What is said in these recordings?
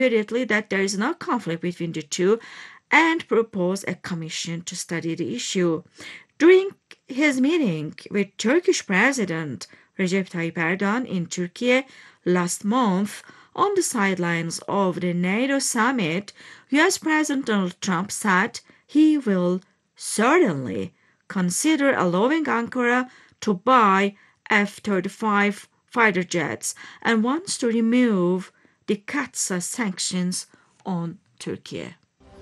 repeatedly that there is no conflict between the two and proposed a commission to study the issue. During his meeting with Turkish President Recep Tayyip Erdogan in Turkey last month, on the sidelines of the NATO summit, US President Donald Trump said he will certainly consider allowing Ankara to buy F-35 fighter jets and wants to remove the CAATSA sanctions on Turkey.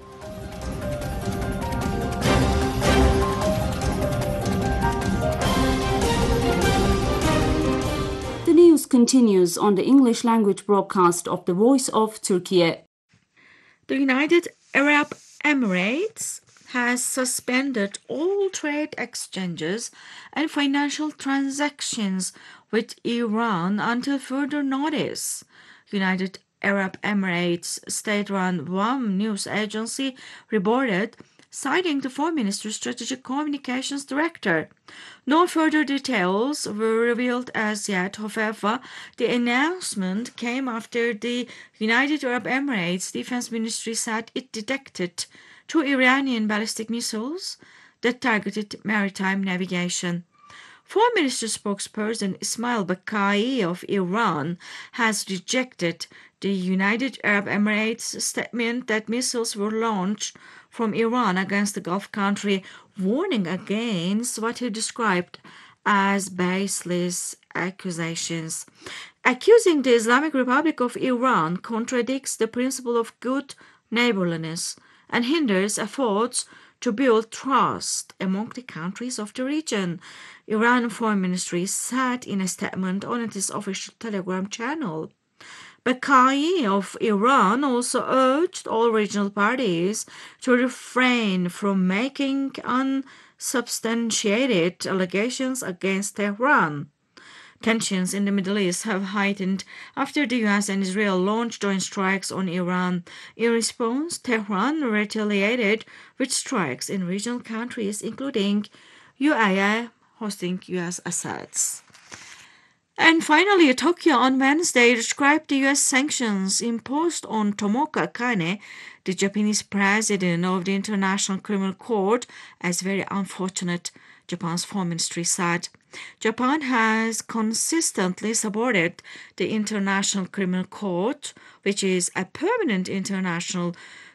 The news continues on the English language broadcast of the Voice of Turkey. The United Arab Emirates has suspended all trade exchanges and financial transactions with Iran until further notice. United Arab Emirates state-run WAM news agency reported, citing the Foreign Minister's Strategic Communications Director. No further details were revealed as yet. However, the announcement came after the United Arab Emirates Defense Ministry said it detected 2 Iranian ballistic missiles that targeted maritime navigation. Foreign Ministry spokesperson Ismail Bakai of Iran has rejected the United Arab Emirates' statement that missiles were launched from Iran against the Gulf country, warning against what he described as baseless accusations. Accusing the Islamic Republic of Iran contradicts the principle of good neighborliness and hinders efforts to build trust among the countries of the region, Iran Foreign Ministry said in a statement on its official Telegram channel. Bakai of Iran also urged all regional parties to refrain from making unsubstantiated allegations against Tehran. Tensions in the Middle East have heightened after the US and Israel launched joint strikes on Iran. In response, Tehran retaliated with strikes in regional countries, including UAE, hosting US assets. And finally, Tokyo on Wednesday described the US sanctions imposed on Tomoka Akane, the Japanese president of the International Criminal Court, as very unfortunate, Japan's foreign ministry said. Japan has consistently supported the International Criminal Court, which is a permanent international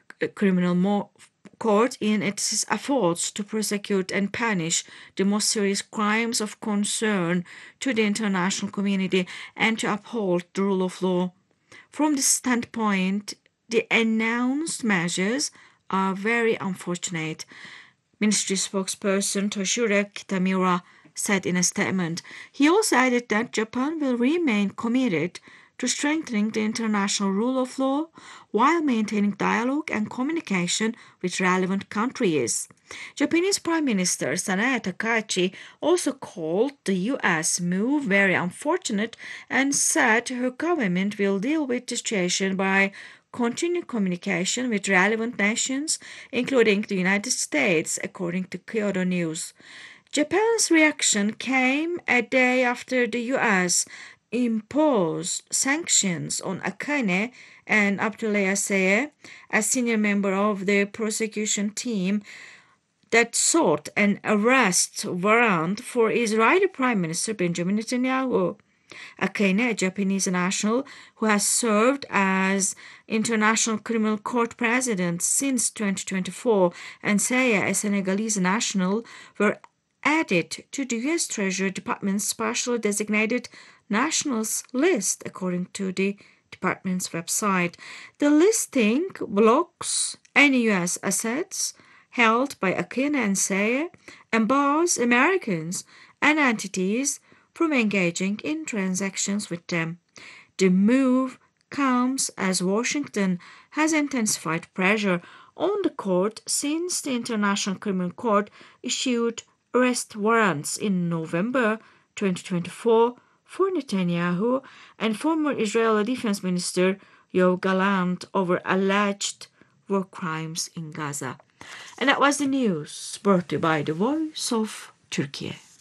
criminal court in its efforts to prosecute and punish the most serious crimes of concern to the international community and to uphold the rule of law. From this standpoint, the announced measures are very unfortunate. Ministry spokesperson Toshiro Kitamura said in a statement. He also added that Japan will remain committed to strengthening the international rule of law while maintaining dialogue and communication with relevant countries. Japanese Prime Minister Sanae Takaichi also called the U.S. move very unfortunate and said her government will deal with the situation by continued communication with relevant nations, including the United States, according to Kyodo News. Japan's reaction came a day after the U.S. imposed sanctions on Akane and Abdoulaye Seye, a senior member of the prosecution team that sought an arrest warrant for Israeli Prime Minister Benjamin Netanyahu. Akane, a Japanese national who has served as International Criminal Court President since 2024, and Seye, a Senegalese national, were added to the U.S. Treasury Department's special designated nationals list, according to the department's website. The listing blocks any U.S. assets held by Akane and Seye and bars Americans and entities from engaging in transactions with them. The move comes as Washington has intensified pressure on the court since the International Criminal Court issued arrest warrants in November 2024 for Netanyahu and former Israeli Defense Minister Yoav Gallant over alleged war crimes in Gaza. And that was the news brought to you by the Voice of Turkey.